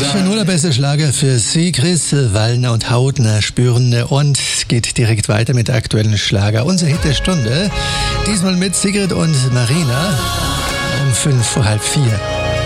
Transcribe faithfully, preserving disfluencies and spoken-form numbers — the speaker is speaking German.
Nur der beste Schlager für Sie, Chris Wallner und Hautner spüren, und geht direkt weiter mit der aktuellen Schlager. Unser Hit der Stunde, diesmal mit Sigrid und Marina um fünf vor halb vier.